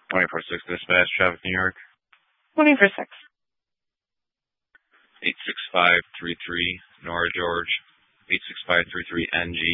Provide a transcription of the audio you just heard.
24-6 dispatch, traffic, New York. 24-6. 86533, Nora George. 86533 NG.